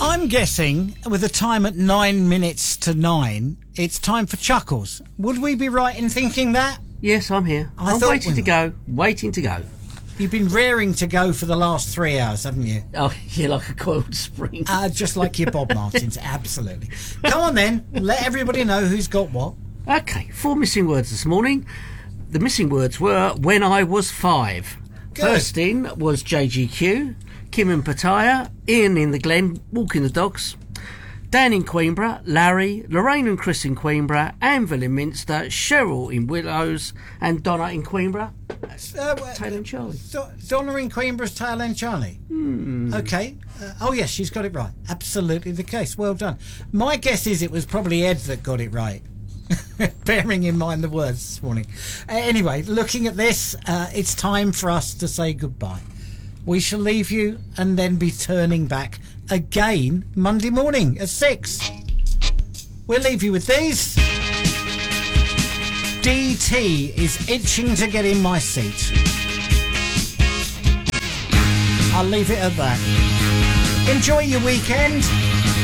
I'm guessing, with the time at 9 minutes to 9, it's time for Chuckles. Would we be right in thinking that? Yes, I'm here. I'm waiting to go. You've been raring to go for the last 3 hours, haven't you? Oh, you're like a coiled spring. Just like your Bob Martins, absolutely. Come on then, let everybody know who's got what. Okay, 4 missing words this morning. The missing words were when I was 5. Good. First in was JGQ, Kim and Pattaya, Ian in the Glen, walking the dogs, Dan in Queenborough, Larry, Lorraine and Chris in Queenborough, Anvil in Minster, Cheryl in Willows, and Donna in Queenborough. Taylor and Charlie. Donna in Queenborough's Taylor and Charlie. Okay. Oh yes, she's got it right. Absolutely the case. Well done. My guess is it was probably Ed that got it right. Bearing in mind the words this morning. Anyway, looking at this, it's time for us to say goodbye. We shall leave you and then be turning back again Monday morning at 6. We'll leave you with these. DT is itching to get in my seat. I'll leave it at that. Enjoy your weekend.